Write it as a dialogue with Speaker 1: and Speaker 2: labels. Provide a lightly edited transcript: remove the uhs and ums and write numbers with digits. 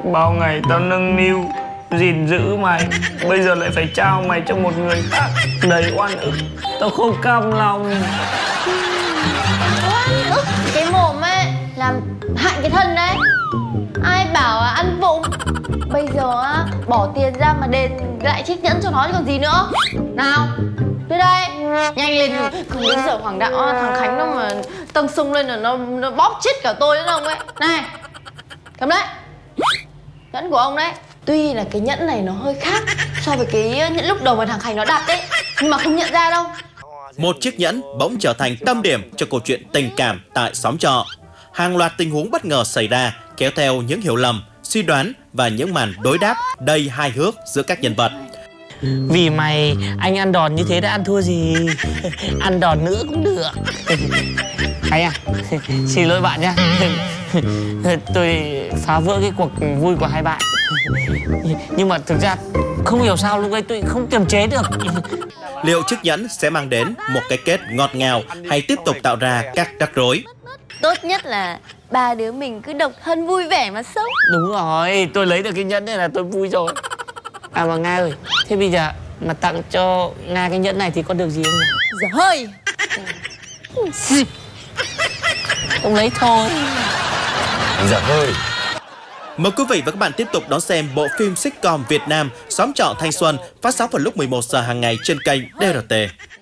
Speaker 1: Bao ngày tao nâng niu gìn giữ mày, bây giờ lại phải trao mày cho một người khác đầy oan ức. Tao không cam lòng.
Speaker 2: Oan ức cái mồm ấy làm hại cái thân đấy. Ai bảo ăn vụng. Bây giờ bỏ tiền ra mà đền lại chiếc nhẫn cho nó chứ còn gì nữa. Nào, tới đây, nhanh lên. Không đến giờ Hoàng đạo thằng Khánh nó mà tâng sung lên là nó bóp chết cả tôi nữa ông ấy. Này, cầm đấy, nhẫn của ông đấy. Tuy là cái nhẫn này nó hơi khác so với cái nhẫn lúc đầu mà thằng Khánh nó đặt đấy, nhưng mà không nhận ra đâu.
Speaker 3: Một chiếc nhẫn bỗng trở thành tâm điểm cho câu chuyện tình cảm tại xóm trọ. Hàng loạt tình huống bất ngờ xảy ra, kéo theo những hiểu lầm, suy đoán và những màn đối đáp đầy hài hước giữa các nhân vật.
Speaker 1: Vì mày, anh ăn đòn như thế đã ăn thua gì. Ăn đòn nữa cũng được. Khánh à, xin lỗi bạn nhá. Tôi phá vỡ cái cuộc vui của hai bạn. Nhưng mà thực ra không hiểu sao lúc ấy tôi không kiềm chế được.
Speaker 3: Liệu chiếc nhẫn sẽ mang đến một cái kết ngọt ngào hay tiếp tục tạo ra các rắc rối?
Speaker 2: Tốt nhất là ba đứa mình cứ độc thân vui vẻ mà sống.
Speaker 1: Đúng rồi, tôi lấy được cái nhẫn này là tôi vui rồi. À mà Nga ơi, thế bây giờ mà tặng cho Nga cái nhẫn này thì có được gì không nhỉ?
Speaker 2: Dở hơi.
Speaker 1: Ông lấy thôi.
Speaker 4: Dở hơi.
Speaker 3: Mời quý vị và các bạn tiếp tục đón xem bộ phim sitcom Việt Nam Xóm trọ thanh xuân phát sóng vào lúc 11 giờ hàng ngày trên kênh DRT.